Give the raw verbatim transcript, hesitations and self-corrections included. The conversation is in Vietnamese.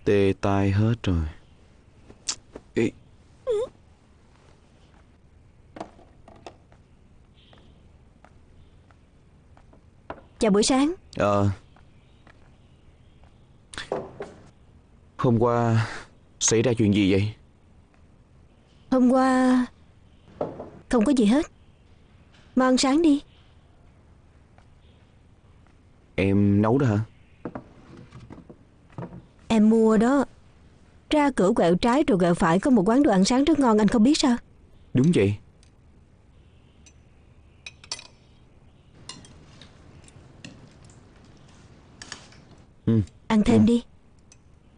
Tê tai hết rồi. Ý. Chào buổi sáng. Ờ Hôm qua xảy ra chuyện gì vậy? Hôm qua không có gì hết. Mau ăn sáng đi. Em nấu đó hả? Em mua đó. Ra cửa quẹo trái rồi quẹo phải có một quán đồ ăn sáng rất ngon, anh không biết sao? Đúng vậy. Ừ. Ăn thêm Ừ. đi.